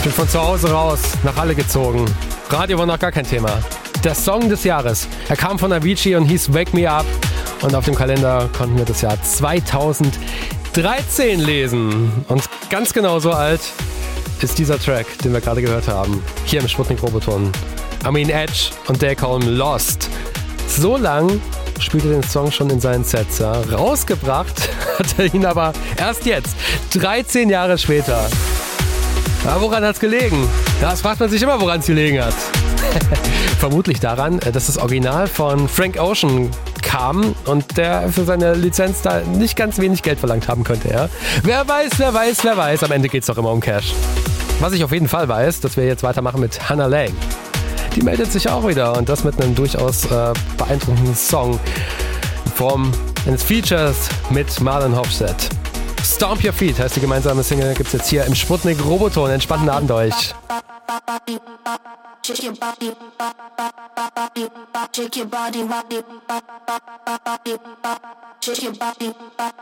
Ich bin von zu Hause raus, nach Halle gezogen. Radio war noch gar kein Thema. Der Song des Jahres. Er kam von Avicii und hieß Wake Me Up. Und auf dem Kalender konnten wir das Jahr 2013 lesen. Und ganz genau so alt ist dieser Track, den wir gerade gehört haben. Hier im Sputnik Roboton. Armin Edge und They Call Him Lost. So lang spielte den Song schon in seinen Sets. Ja. Rausgebracht hat er ihn aber erst jetzt, 13 Jahre später. Ja, woran hat's gelegen? Das fragt man sich immer, woran es gelegen hat. Vermutlich daran, dass das Original von Frank Ocean kam und der für seine Lizenz da nicht ganz wenig Geld verlangt haben könnte. Ja? Wer weiß, am Ende geht's doch immer um Cash. Was ich auf jeden Fall weiß, dass wir jetzt weitermachen mit Hannah Lang. Die meldet sich auch wieder und das mit einem durchaus beeindruckenden Song eines Features mit Marlon Hofstedt. Stomp Your Feet heißt die gemeinsame Single, gibt's jetzt hier im Sputnik Roboton. Entspannten Abend euch. Shake your body, shake your body, shake your body.